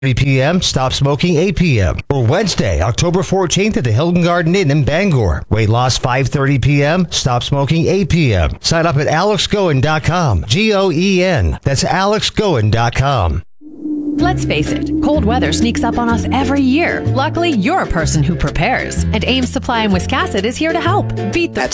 p.m., stop smoking 8 p.m. Or Wednesday, October 14th at the Hilton Garden Inn in Bangor. Weight loss 5:30 p.m., stop smoking 8 p.m. Sign up at alexgoen.com. Goen. That's alexgoen.com. Let's face it, cold weather sneaks up on us every year. Luckily, you're a person who prepares. And Ames Supply in Wiscasset is here to help. Beat the... At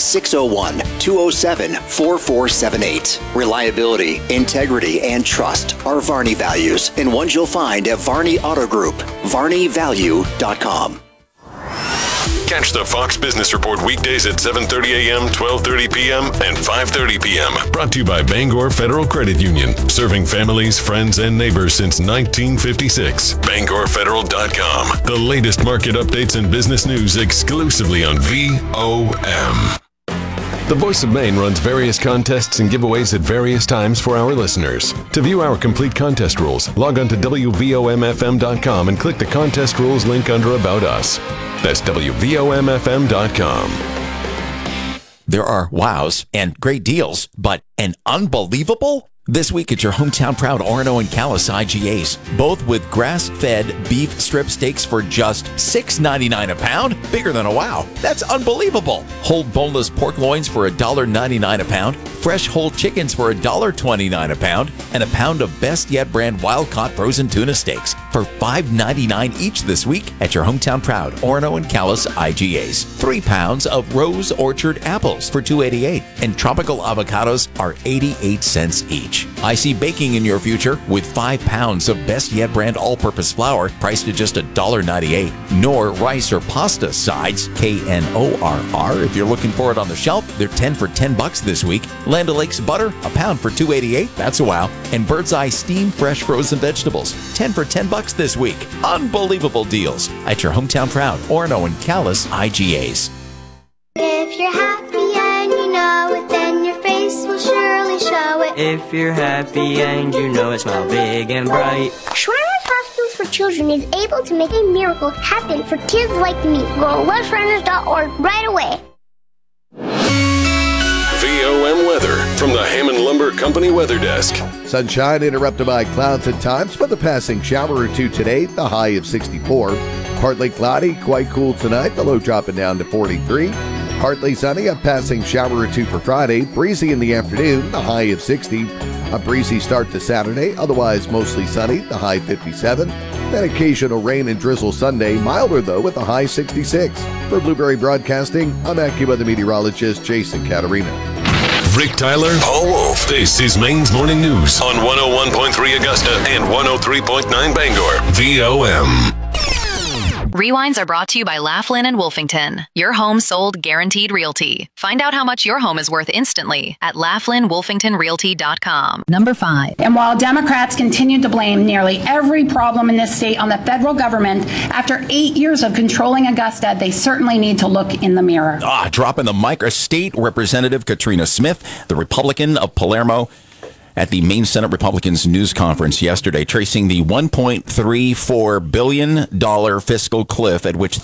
601-207-4478. Reliability, integrity, and trust are Varney values, and ones you'll find at Varney Auto Group. VarneyValue.com. Catch the Fox Business Report weekdays at 7:30 a.m., 12:30 p.m., and 5:30 p.m. Brought to you by Bangor Federal Credit Union. Serving families, friends, and neighbors since 1956. BangorFederal.com. The latest market updates and business news exclusively on VOM. The Voice of Maine runs various contests and giveaways at various times for our listeners. To view our complete contest rules, log on to WVOMFM.com and click the contest rules link under About Us. That's WVOMFM.com. There are wows and great deals, but an unbelievable? This week at your hometown proud Orono and Calais IGAs, both with grass-fed beef strip steaks for just $6.99 a pound. Bigger than a wow. That's unbelievable. Whole boneless pork loins for $1.99 a pound. Fresh whole chickens for $1.29 a pound. And a pound of Best Yet brand wild-caught frozen tuna steaks for $5.99 each this week at your hometown proud Orono and Calais IGAs. 3 pounds of Rose Orchard apples for $2.88. And tropical avocados are 88 cents each. I see baking in your future with 5 pounds of Best Yet brand all-purpose flour priced at just $1.98. Nor rice or pasta sides, KNORR. If you're looking for it on the shelf, they're 10 for $10 this week. Land O'Lakes butter, a pound for $2.88. That's a wow. And Bird's Eye steamed fresh frozen vegetables, 10 for $10 this week. Unbelievable deals at your hometown proud Orono and Calais IGAs. If you're happy and you know it, then your face will surely show it. If you're happy and you know it, smile big and bright. Shriners Hospitals for Children is able to make a miracle happen for kids like me. Go to westrunners.org right away. VOM weather from the Hammond Lumber Company Weather Desk. Sunshine interrupted by clouds at times, but a passing shower or two today, the high of 64. Partly cloudy, quite cool tonight, the low dropping down to 43. Partly sunny, a passing shower or two for Friday. Breezy in the afternoon, the high of 60. A breezy start to Saturday, otherwise mostly sunny, the high 57. Then occasional rain and drizzle Sunday, milder though with a high 66. For Blueberry Broadcasting, I'm AccuWeather meteorologist Jason Caterina. Rick Tyler, Paul Wolf. This is Maine's Morning News on 101.3 Augusta and 103.9 Bangor. VOM. Rewinds are brought to you by Laughlin and Wolfington. Your home sold guaranteed realty. Find out how much your home is worth instantly at LaughlinWolfingtonRealty.com. Number 5. And while Democrats continue to blame nearly every problem in this state on the federal government, after 8 years of controlling Augusta, they certainly need to look in the mirror. Dropping the mic. State Representative Katrina Smith, the Republican of Palermo, at the Maine Senate Republicans news conference yesterday, tracing the $1.34 billion fiscal cliff at which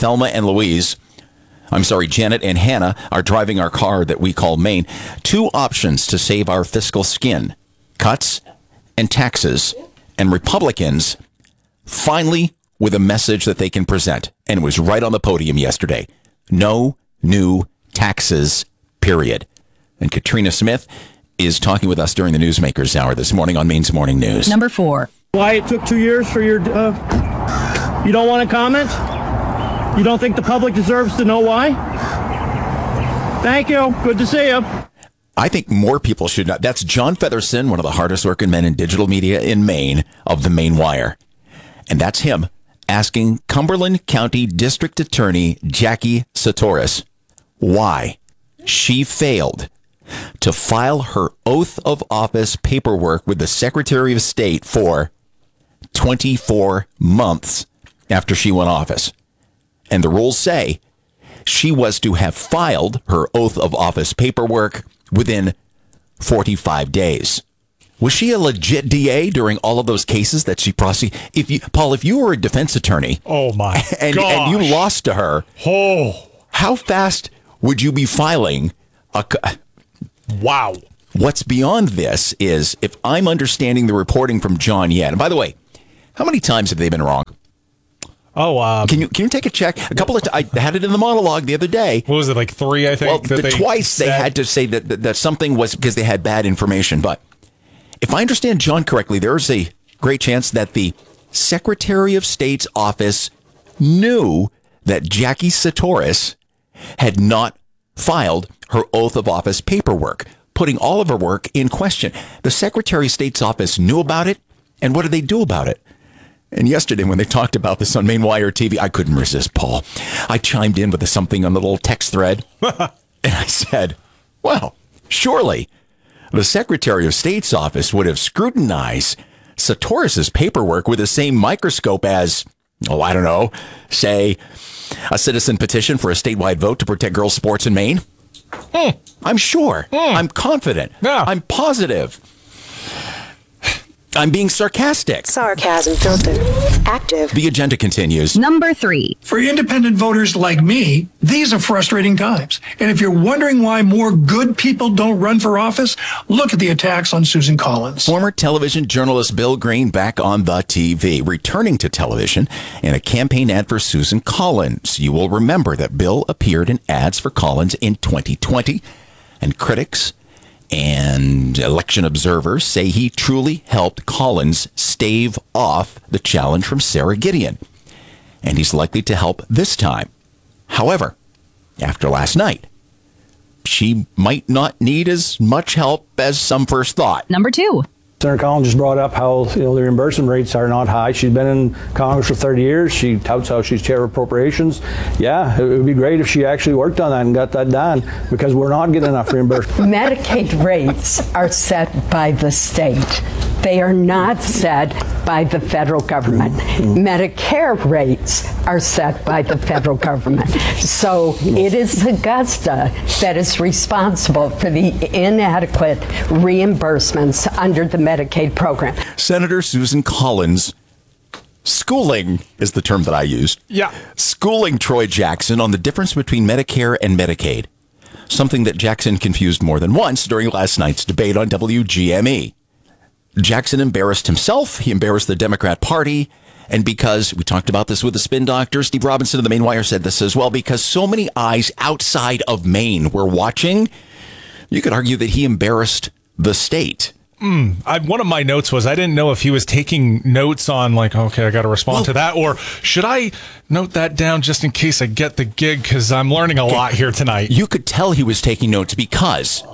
Janet and Hannah are driving our car that we call Maine. 2 options to save our fiscal skin: cuts and taxes. And Republicans finally with a message that they can present. And it was right on the podium yesterday. No new taxes, period. And Katrina Smith is talking with us during the Newsmakers Hour this morning on Maine's Morning News. Number 4. Why it took 2 years for your... you don't want to comment? You don't think the public deserves to know why? Thank you. Good to see you. I think more people should know. That's John Featherson, one of the hardest working men in digital media in Maine, of the Maine Wire. And that's him asking Cumberland County District Attorney Jackie Satoris why she failed to file her oath of office paperwork with the Secretary of State for 24 months after she won office. And the rules say she was to have filed her oath of office paperwork within 45 days. Was she a legit DA during all of those cases that she prosecuted? Paul, if you were a defense attorney, and you lost to her, how fast would you be filing Wow. What's beyond this is, if I'm understanding the reporting from John Yen, and by the way, How many times have they been wrong? Oh, can you take a check? A couple of I had it in the monologue the other day. What was it, like 3, I think? Well, twice they had to say that something was because they had bad information. But if I understand John correctly, there's a great chance that the Secretary of State's office knew that Jackie Sartoris had not filed her oath of office paperwork, putting all of her work in question. The Secretary of State's office knew about it, and what did they do about it? And yesterday, when they talked about this on Mainwire TV, I couldn't resist, Paul. I chimed in with something on the little text thread, and I said, well, surely the Secretary of State's office would have scrutinized Sartoris' paperwork with the same microscope as, I don't know, say, a citizen petition for a statewide vote to protect girls' sports in Maine. I'm sure. I'm confident. Yeah. I'm positive. I'm being sarcastic. Sarcasm filter active. The agenda continues. Number 3. For independent voters like me, these are frustrating times. And if you're wondering why more good people don't run for office, look at the attacks on Susan Collins. Former television journalist Bill Green back on the TV, returning to television in a campaign ad for Susan Collins. You will remember that Bill appeared in ads for Collins in 2020, and critics and election observers say he truly helped Collins stave off the challenge from Sarah Gideon, and he's likely to help this time. However, after last night, she might not need as much help as some first thought. Number 2. Senator Collins just brought up how the reimbursement rates are not high. She's been in Congress for 30 years. She touts how she's chair of appropriations. Yeah, it would be great if she actually worked on that and got that done, because we're not getting enough reimbursement. Medicaid rates are set by the state. They are not set by the federal government. Medicare rates are set by the federal government. So it is Augusta that is responsible for the inadequate reimbursements under the Medicaid program. Senator Susan Collins schooling is the term that I used. Yeah. Schooling Troy Jackson on the difference between Medicare and Medicaid. Something that Jackson confused more than once during last night's debate on WGME. Jackson embarrassed himself. He embarrassed the Democrat Party. And because we talked about this with the spin doctor, Steve Robinson of the Maine Wire said this as well, because so many eyes outside of Maine were watching, you could argue that he embarrassed the state. One of my notes was I didn't know if he was taking notes on like, okay, I got to respond to that, or should I note that down just in case I get the gig, because I'm learning a lot here tonight. You could tell he was taking notes because,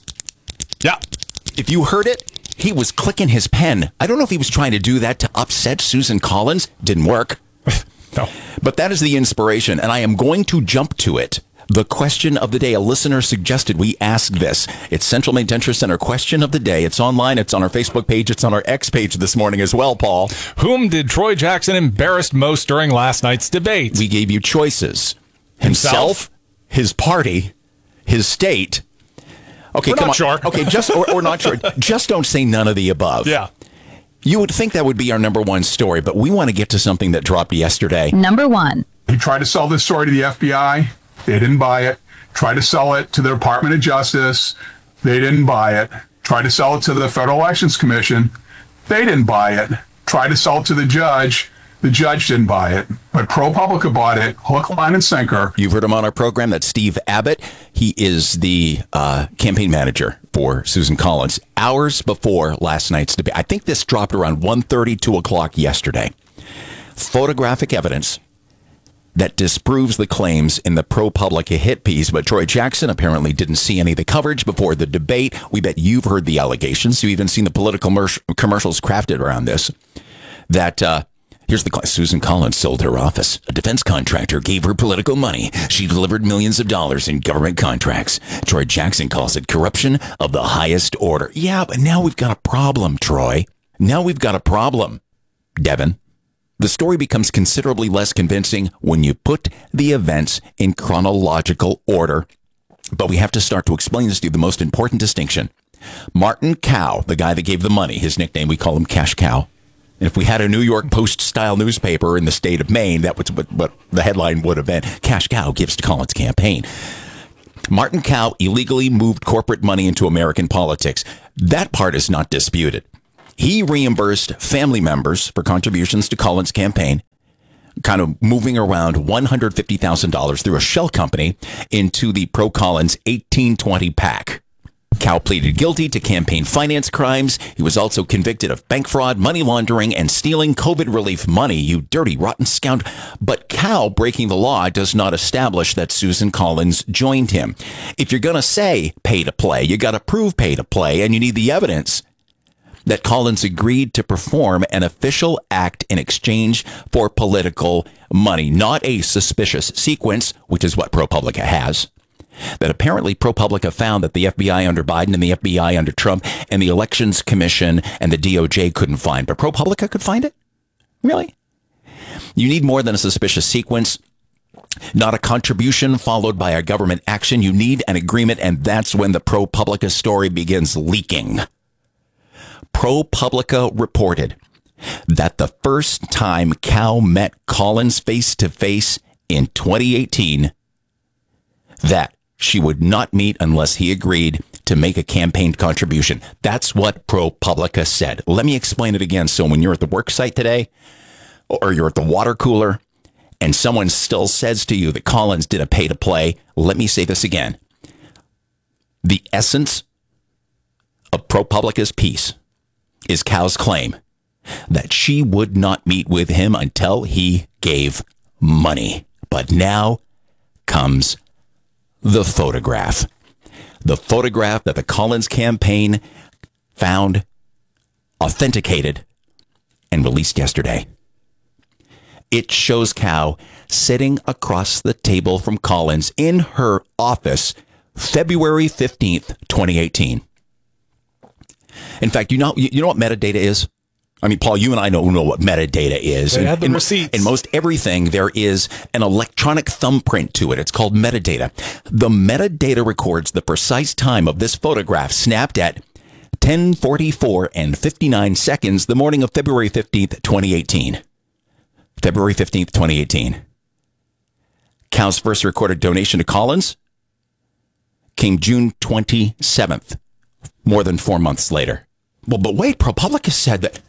if you heard it, he was clicking his pen. I don't know if he was trying to do that to upset Susan Collins. Didn't work. No. But that is the inspiration, and I am going to jump to it. The question of the day. A listener suggested we ask this. It's Central Maine Denture Center question of the day. It's online. It's on our Facebook page. It's on our X page this morning as well, Paul. Whom did Troy Jackson embarrass most during last night's debate? We gave you choices. Himself, his party, his state. Okay, we're come not on. Sure. Okay, just or not sure. Just don't say none of the above. Yeah. You would think that would be our number one story, but we want to get to something that dropped yesterday. Number 1. He tried to sell this story to the FBI. They didn't buy it. Tried to sell it to the Department of Justice. They didn't buy it. Tried to sell it to the Federal Elections Commission. They didn't buy it. Tried to sell it to the judge. The judge didn't buy it, but ProPublica bought it, hook, line, and sinker. You've heard him on our program. That's Steve Abbott. He is the campaign manager for Susan Collins. Hours before last night's debate. I think this dropped around 1:30, 2 o'clock yesterday. Photographic evidence that disproves the claims in the ProPublica hit piece, but Troy Jackson apparently didn't see any of the coverage before the debate. We bet you've heard the allegations. You've even seen the political commercials crafted around this. That... Here's the Susan Collins sold her office. A defense contractor gave her political money. She delivered millions of dollars in government contracts. Troy Jackson calls it corruption of the highest order. Yeah, but now we've got a problem, Troy. Now we've got a problem. Devin, the story becomes considerably less convincing when you put the events in chronological order. But we have to start to explain this to you, the most important distinction. Martin Cow, the guy that gave the money, his nickname, we call him Cash Cow. If we had a New York Post-style newspaper in the state of Maine, that was what the headline would have been. Cash Cow gives to Collins' campaign. Martin Cow illegally moved corporate money into American politics. That part is not disputed. He reimbursed family members for contributions to Collins' campaign, kind of moving around $150,000 through a shell company into the pro-Collins 1820 PAC. Cow pleaded guilty to campaign finance crimes. He was also convicted of bank fraud, money laundering, and stealing COVID relief money, you dirty, rotten scoundrel. But Cow breaking the law does not establish that Susan Collins joined him. If you're going to say pay to play, you got to prove pay to play, and you need the evidence that Collins agreed to perform an official act in exchange for political money, not a suspicious sequence, which is what ProPublica has. That apparently ProPublica found that the FBI under Biden and the FBI under Trump and the Elections Commission and the DOJ couldn't find, but ProPublica could find it? Really? You need more than a suspicious sequence, not a contribution followed by a government action. You need an agreement, and that's when the ProPublica story begins leaking. ProPublica reported that the first time Cow met Collins face-to-face in 2018, that she would not meet unless he agreed to make a campaign contribution. That's what ProPublica said. Let me explain it again. So when you're at the work site today, or you're at the water cooler, and someone still says to you that Collins did a pay-to-play, let me say this again. The essence of ProPublica's piece is Cow's claim that she would not meet with him until he gave money. But now comes the photograph. The photograph that the Collins campaign found, authenticated, and released yesterday. It shows Cow sitting across the table from Collins in her office, February 15th, 2018. In fact, you know what metadata is? I mean, Paul, you and I know what metadata is. They had the receipts. In most everything, there is an electronic thumbprint to it. It's called metadata. The metadata records the precise time of this photograph snapped at 10:44 and 59 seconds the morning of February 15th, 2018. February 15th, 2018. Cow's first recorded donation to Collins came June 27th, more than 4 months later. Well, but wait, ProPublica said that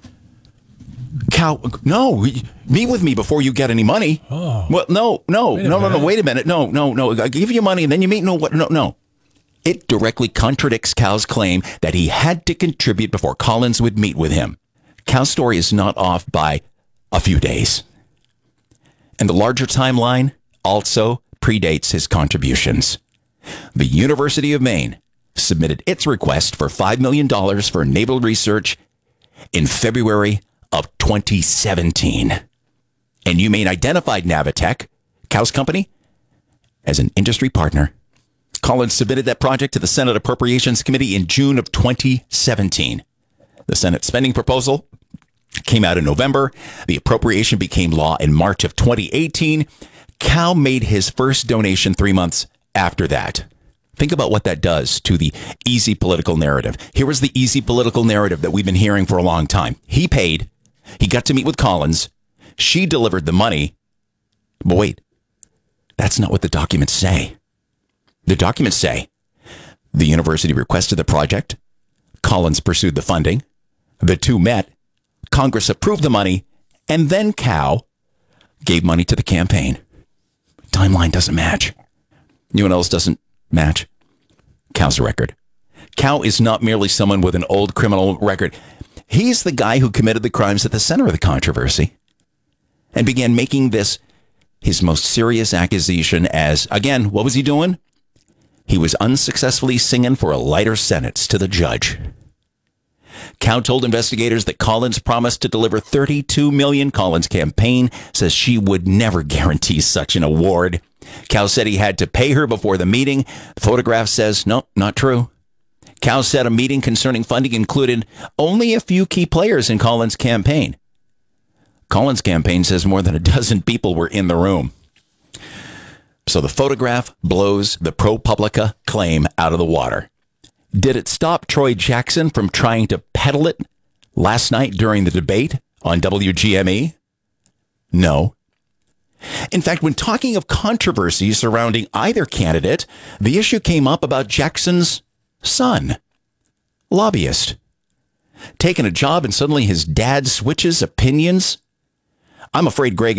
Cow, no, meet with me before you get any money. Oh. Well, no, wait a minute. No. I give you money and then you meet. No. It directly contradicts Cow's claim that he had to contribute before Collins would meet with him. Cow's story is not off by a few days. And the larger timeline also predates his contributions. The University of Maine submitted its request for $5 million for naval research in February of 2017. And UMaine identified Navitech, Cow's company, as an industry partner. Collins submitted that project to the Senate Appropriations Committee in June of 2017. The Senate spending proposal came out in November. The appropriation became law in March of 2018. Cow made his first donation 3 months after that. Think about what that does to the easy political narrative. Here was the easy political narrative that we've been hearing for a long time. He paid. He got to meet with Collins. She delivered the money. But wait, that's not what the documents say. The documents say the university requested the project. Collins pursued the funding. The two met. Congress approved the money. And then Cow gave money to the campaign. Timeline doesn't match. You know what else doesn't match? Cow's record. Cow is not merely someone with an old criminal record. He's the guy who committed the crimes at the center of the controversy and began making this his most serious accusation as, again, what was he doing? He was unsuccessfully singing for a lighter sentence to the judge. Cow told investigators that Collins promised to deliver $32 million. Collins' campaign says she would never guarantee such an award. Cow said he had to pay her before the meeting. The photograph says, no, not true. Cow said a meeting concerning funding included only a few key players in Collins' campaign. Collins' campaign says more than a dozen people were in the room. So the photograph blows the ProPublica claim out of the water. Did it stop Troy Jackson from trying to peddle it last night during the debate on WGME? No. In fact, when talking of controversy surrounding either candidate, the issue came up about Jackson's son, lobbyist. taking a job and suddenly his dad switches opinions? I'm afraid Greg